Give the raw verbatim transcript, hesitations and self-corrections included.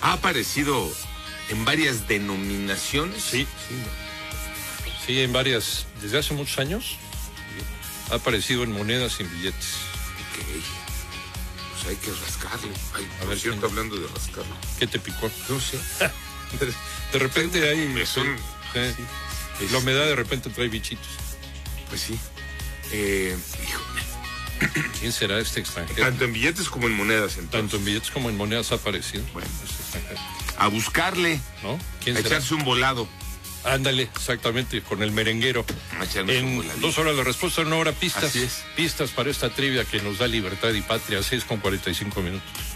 Ha aparecido en varias denominaciones. Sí, sí. Sí, en varias, desde hace muchos años, ha aparecido en monedas y en billetes. Ok. Pues hay que rascarle. Ay, A por ver, cierto, ¿quién? hablando de rascarle. ¿Qué te picó? No sé. De, de repente hay... Es un- sí, sí. La humedad de repente trae bichitos. Pues sí. Eh, hijo, ¿Quién será este extranjero? tanto en billetes como en monedas, entonces. Tanto en billetes como en monedas ha aparecido. Bueno. Este extranjero, A buscarle. ¿no? ¿Quién A será? echarse un volado. Ándale, exactamente, con el merenguero. A echarnos un En voladito. dos horas la respuesta, en una hora pistas. Así es. Pistas para esta trivia que nos da libertad y patria, seis con cuarenta y cinco minutos.